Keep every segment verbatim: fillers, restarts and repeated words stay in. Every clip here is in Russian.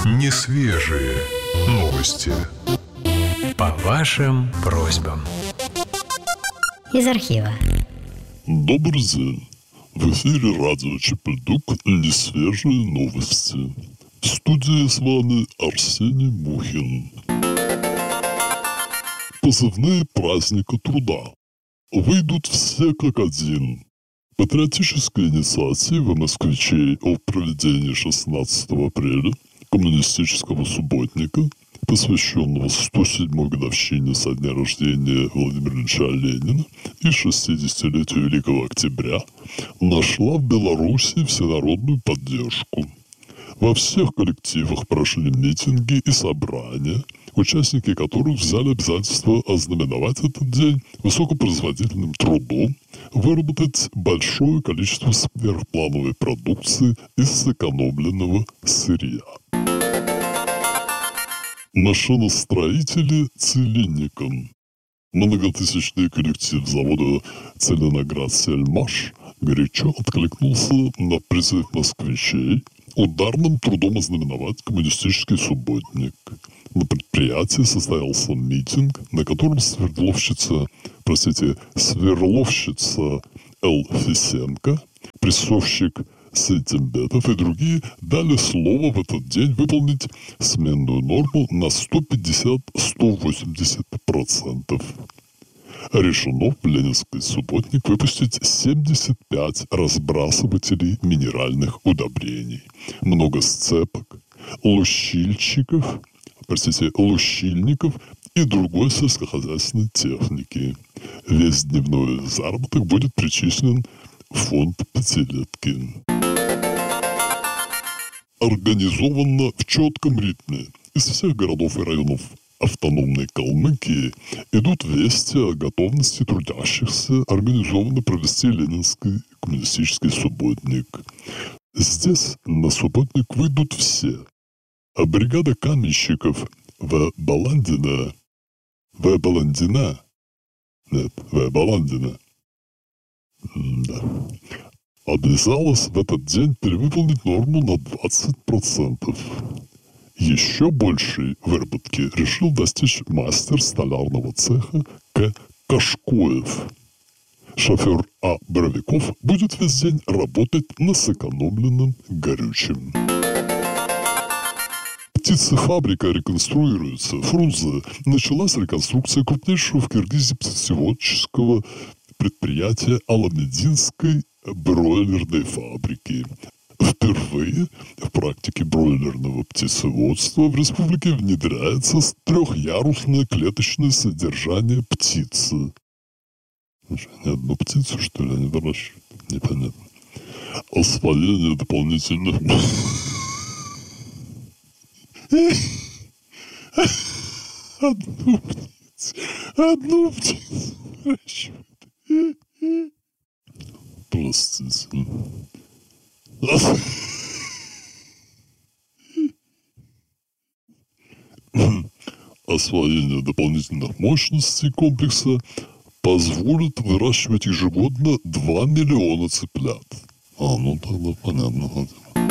Несвежие новости. По вашим просьбам. Из архива. Добрый день. В эфире радио Чепельдук «Несвежие новости». В студии с вами Арсений Мухин. Позывные праздника труда. Выйдут все как один. Патриотическая инициатива москвичей о проведении шестнадцатого апреля коммунистического субботника, посвященного сто седьмой годовщине со дня рождения Владимира Ильича Ленина и шестидесятилетию Великого Октября, нашла в Беларуси всенародную поддержку. Во всех коллективах прошли митинги и собрания, участники которых взяли обязательство ознаменовать этот день высокопроизводительным трудом, выработать большое количество сверхплановой продукции из сэкономленного сырья. Машиностроители целинникам. Многотысячный коллектив завода «Целиноград-Сельмаш» горячо откликнулся на призыв москвичей ударным трудом ознаменовать коммунистический субботник. На предприятии состоялся митинг, на котором сверловщица, простите, сверловщица Л. Фисенко, прессовщик Сайтимбетов и другие дали слово в этот день выполнить сменную норму на сто пятьдесят - сто восемьдесят процентов. Решено в Ленинский субботник выпустить семьдесят пять разбрасывателей минеральных удобрений, много сцепок, лущильщиков, простите, лущильников и другой сельскохозяйственной техники. Весь дневной заработок будет причислен в фонд пятилетки. Организованно в четком ритме из всех городов и районов автономной Калмыкии идут вести о готовности трудящихся организованно провести Ленинский коммунистический субботник. Здесь на субботник выйдут все. А бригада каменщиков В. Баландина, В. Баландина, нет, В. Баландина, да, обязалась в этот день перевыполнить норму на двадцать процентов. Еще большей выработки решил достичь мастер столярного цеха К. Кашкоев. Шофер А. Боровиков будет весь день работать на сэкономленном горючем. Птицефабрика реконструируется. Фрунзе. Началась реконструкция крупнейшего в Киргизии птицеводческого предприятия Аламединской бройлерной фабрики. Впервые в практике бройлерного птицеводства в республике внедряется трехъярусное клеточное содержание птицы. Ни одну птицу, что ли, они выращивают? Непонятно. Освоение дополнительных... Одну птицу. Одну птицу выращивают. Простите. Освоение дополнительных мощностей комплекса позволит выращивать ежегодно два миллиона цыплят. А, ну тогда понятно.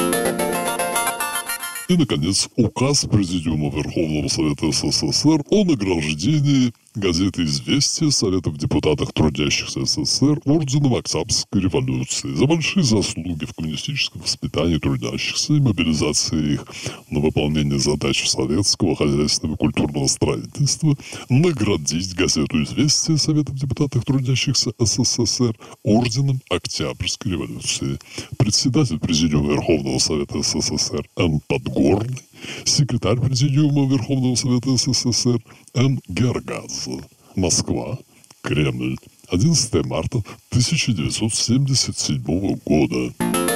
И, наконец, указ Президиума Верховного Совета СССР о награждении газеты «Известия» Советов депутатов трудящихся СССР орденом Октябрьской революции за большие заслуги в коммунистическом воспитании трудящихся и мобилизации их на выполнение задач советского хозяйственного и культурного строительства, наградить газету «Известия» Советов депутатов трудящихся СССР орденом Октябрьской революции. Председатель Президиума Верховного Совета СССР М. Подгорный, секретарь Президиума Верховного Совета СССР М. Гергадзе. Москва, Кремль, одиннадцатого марта тысяча девятьсот семьдесят седьмого года.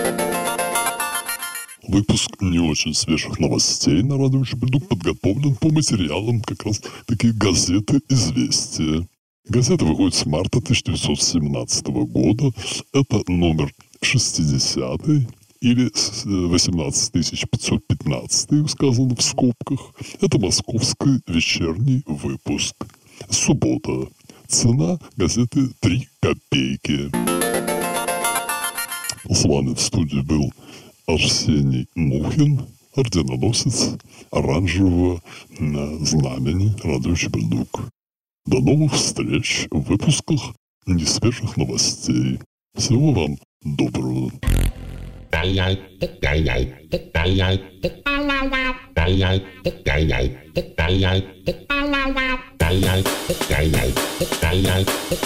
Выпуск не очень свежих новостей на радио Чепельдук подготовлен по материалам как раз таки газеты «Известия». Газета выходит с марта тысяча девятьсот семнадцатого года. Это номер шестидесятый. Или восемнадцать тысяч пятьсот пятнадцать, сказано в скобках. Это московский вечерний выпуск. Суббота. Цена газеты три копейки. С вами в студии был Арсений Мухин. орденоносец оранжевого знамени радио Чебельдук. До новых встреч в выпусках несвежих новостей. Всего вам доброго.